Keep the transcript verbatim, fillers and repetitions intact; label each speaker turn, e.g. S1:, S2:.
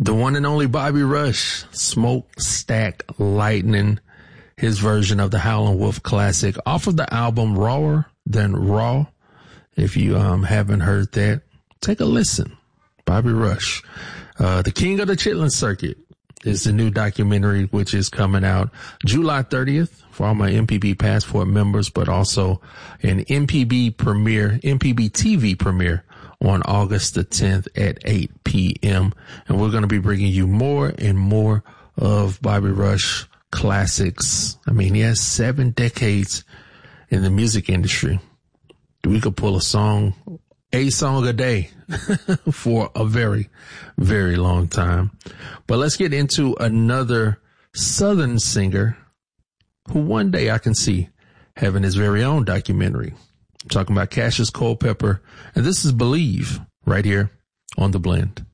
S1: The one and only Bobby Rush, Smokestack Lightning, his version of the Howlin' Wolf classic off of the album Rawer Than Raw. If you um haven't heard that, take a listen. Bobby Rush. Uh, the King of the Chitlin Circuit is the new documentary, which is coming out July thirtieth for all my M P B Passport members, but also an M P B premiere, M P B T V premiere on August the tenth at eight p.m. And we're going to be bringing you more and more of Bobby Rush classics. I mean, he has seven decades in the music industry. We could pull a song, a song a day for a very, very long time. But let's get into another Southern singer who one day I can see having his very own documentary. I'm talking about Cassius Culpepper, and this is Believe right here on The Blend.